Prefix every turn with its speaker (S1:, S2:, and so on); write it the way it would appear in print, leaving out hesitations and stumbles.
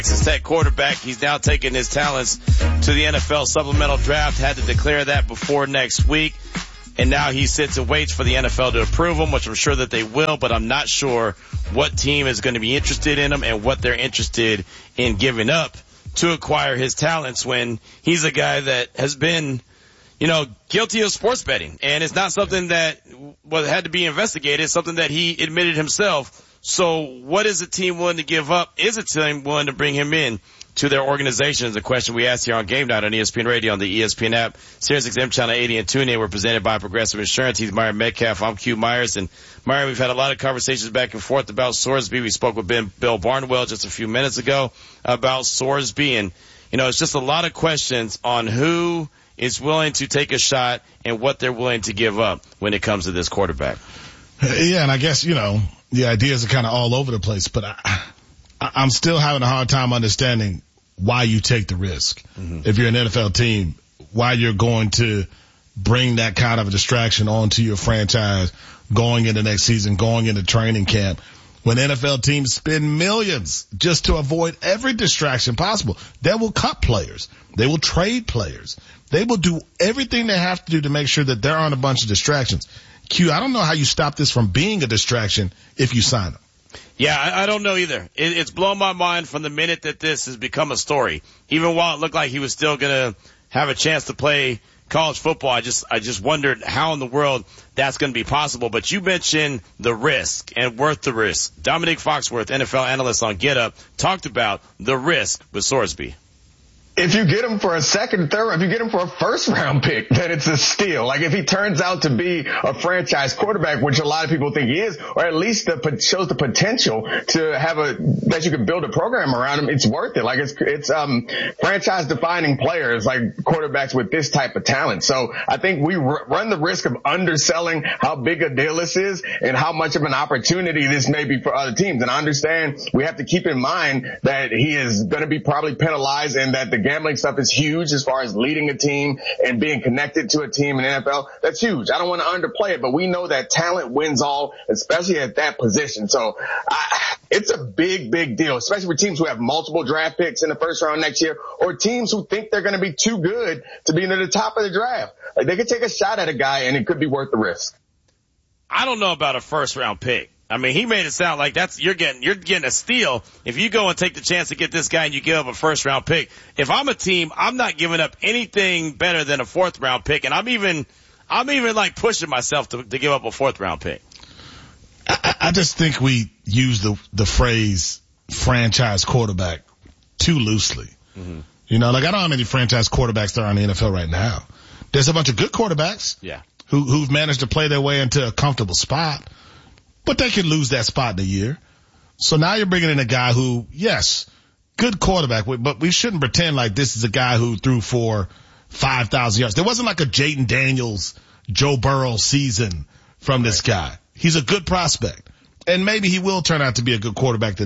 S1: Texas Tech quarterback. He's now taking his talents to the NFL supplemental draft. Had to declare that before next week. And now he sits and waits for the NFL to approve him, which I'm sure that they will, but I'm not sure what team is going to be interested in him and what they're interested in giving up to acquire his talents when he's a guy that has been, guilty of sports betting. And it's not something that had to be investigated. It's something that he admitted himself. So what is a team willing to give up? Is a team willing to bring him in to their organization? Is a question we asked here on Game Night on ESPN Radio, on the ESPN app, SiriusXM Channel 80 and TuneIn. We're presented by Progressive Insurance. He's Myron Metcalf. I'm Q Myers. And Myron, we've had a lot of conversations back and forth about Sorsby. We spoke with Bill Barnwell just a few minutes ago about Sorsby. And, it's just a lot of questions on who is willing to take a shot and what they're willing to give up when it comes to this quarterback.
S2: Yeah, and I guess, the ideas are kind of all over the place, but I'm still having a hard time understanding why you take the risk. Mm-hmm. If you're an NFL team, why you're going to bring that kind of a distraction onto your franchise going into next season, going into training camp, when NFL teams spend millions just to avoid every distraction possible. They will cut players. They will trade players. They will do everything they have to do to make sure that there aren't a bunch of distractions. Q, I don't know how you stop this from being a distraction if you sign them.
S1: Yeah, I don't know either. It's blown my mind from the minute that this has become a story. Even while it looked like he was still going to have a chance to play college football, I just wondered how in the world that's going to be possible. But you mentioned the risk and worth the risk. Dominique Foxworth, NFL analyst on Get Up, talked about the risk with Sorsby.
S3: If you get him for a second, third, if you get him for a first round pick, then it's a steal. Like if he turns out to be a franchise quarterback, which a lot of people think he is, or at least shows the potential to have that you could build a program around him, it's worth it. Like it's franchise defining players, like quarterbacks with this type of talent. So I think we run the risk of underselling how big a deal this is and how much of an opportunity this may be for other teams. And I understand we have to keep in mind that he is going to be probably penalized and that the gambling stuff is huge as far as leading a team and being connected to a team in the NFL. That's huge. I don't want to underplay it, but we know that talent wins all, especially at that position. So it's a big, big deal, especially for teams who have multiple draft picks in the first round next year or teams who think they're going to be too good to be near the top of the draft. Like they could take a shot at a guy and it could be worth the risk.
S1: I don't know about a first round pick. I mean, he made it sound like you're getting a steal if you go and take the chance to get this guy and you give up a first round pick. If I'm a team, I'm not giving up anything better than a fourth round pick, and I'm even like pushing myself to give up a fourth round pick.
S2: I just think we use the phrase franchise quarterback too loosely. Mm-hmm. I don't know how many franchise quarterbacks there are in the NFL right now. There's a bunch of good quarterbacks, who've managed to play their way into a comfortable spot. But they could lose that spot in a year. So now you're bringing in a guy who, yes, good quarterback, but we shouldn't pretend like this is a guy who threw for 5,000 yards. There wasn't like a Jayden Daniels, Joe Burrow season from this guy. He's a good prospect. And maybe he will turn out to be a good quarterback